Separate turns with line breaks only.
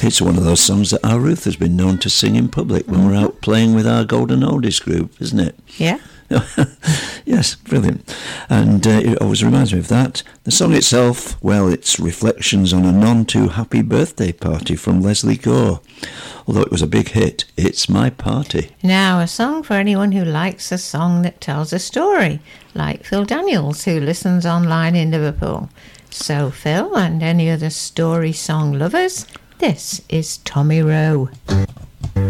It's one of those songs that our Ruth has been known to sing in public when we're out playing with our Golden Oldies group, isn't it?
Yeah.
Yes, brilliant. And it always reminds me of that. The song itself, well, it's reflections on a none-too-happy birthday party from Leslie Gore. Although it was a big hit, It's My Party.
Now, a song for anyone who likes a song that tells a story, like Phil Daniels, who listens online in Liverpool. So, Phil, and any other story song lovers, this is Tommy Rowe.